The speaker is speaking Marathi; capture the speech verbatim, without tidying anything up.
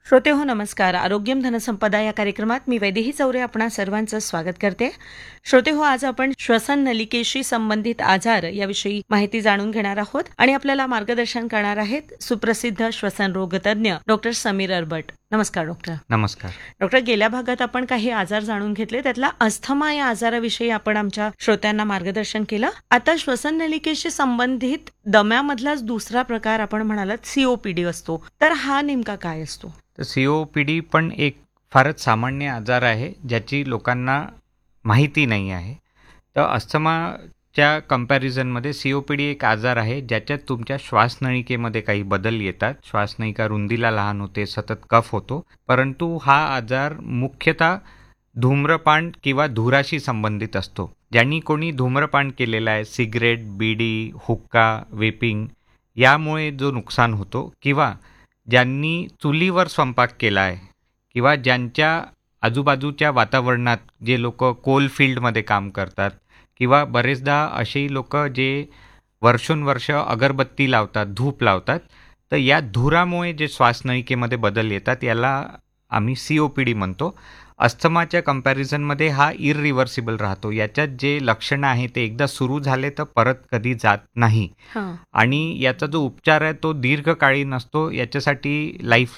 श्रोते हो नमस्कार. आरोग्यम धनसंपदा या कार्यक्रमात मी वैदेही चौरे आपणा सर्वांचं स्वागत करते. श्रोते हो, आज आपण श्वसन नलिकेशी संबंधित आजार याविषयी माहिती जाणून घेणार आहोत आणि आपल्याला मार्गदर्शन करणार आहेत सुप्रसिद्ध श्वसन रोग तज्ञ डॉक्टर समीर अरबट. नमस्कार डॉक्टर. नमस्कार डॉक्टर, गेल्या भागात आपण काही आजार जाणून घेतले, त्यातला अस्थमा या आजाराविषयी आपण आमच्या श्रोत्यांना मार्गदर्शन केलं. आता श्वसन नलिकेशी संबंधित दम्यामधलाच दुसरा प्रकार आपण म्हणालात सीओपीडी असतो, तर हा नेमका काय असतो? तर सीओपीडी पण एक फारच सामान्य आजार आहे ज्याची लोकांना माहिती नाही आहे. तर अस्थमाच्या कंपॅरिझनमध्ये सीओपीडी एक आजार आहे ज्याच्यात तुमच्या श्वासनळिकेमध्ये काही बदल येतात. श्वासनळिका रुंदीला लहान होते, सतत कफ होतो. परंतु हा आजार मुख्यतः धूम्रपान किंवा धुराशी संबंधित असतो. ज्यांनी कोणी धूम्रपान केलेलं आहे, सिगरेट, बीडी, हुक्का, वेपिंग, यामुळे जो नुकसान होतो, किंवा ज्यांनी चुलीवर स्वयंपाक केला आहे, किंवा ज्यांच्या आजूबाजूच्या वातावरणात जे लोक कोलफिल्डमध्ये काम करतात, किंवा बरेचदा अशी लोक जे वर्षोनवर्ष अगरबत्ती लावतात, धूप लावतात, तर या धुरामुळे जे श्वासनळिकेमध्ये बदल येतात याला आम्ही सीओपीडी म्हणतो. अस्थमाच्या कंपॅरिझनमध्ये हा इररिव्हर्सिबल राहतो. याच्यात जे लक्षणं आहे ते एकदा सुरू झाले तर परत कधी जात नाही, आणि याचा जो उपचार आहे तो दीर्घकालीन असतो. याच्यासाठी लाईफ